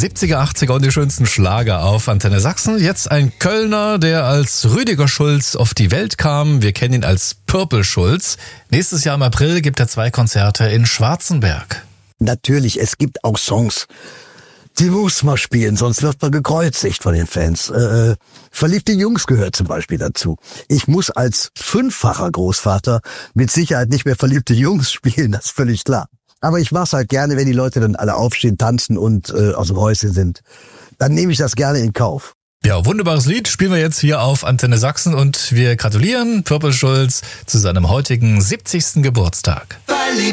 70er, 80er und die schönsten Schlager auf Antenne Sachsen. Jetzt ein Kölner, der als Rüdiger Schulz auf die Welt kam. Wir kennen ihn als Purple Schulz. Nächstes Jahr im April gibt er 2 Konzerte in Schwarzenberg. Natürlich, es gibt auch Songs, die muss man spielen, sonst wird man gekreuzigt von den Fans. Verliebte Jungs gehört zum Beispiel dazu. Ich muss als 5-facher Großvater mit Sicherheit nicht mehr Verliebte Jungs spielen, das ist völlig klar. Aber ich mach's halt gerne, wenn die Leute dann alle aufstehen, tanzen und aus dem Häuschen sind. Dann nehme ich das gerne in Kauf. Ja, wunderbares Lied spielen wir jetzt hier auf Antenne Sachsen und wir gratulieren Purple Schulz zu seinem heutigen 70. Geburtstag.